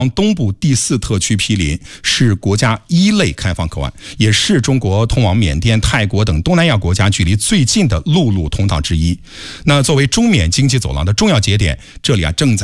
东部第4特区毗邻，是国家1类开放口岸，也是中国通往缅甸、泰国等东南亚国家距离最近的陆路通道之一。那作为中缅经济走廊的重要节点，这里正在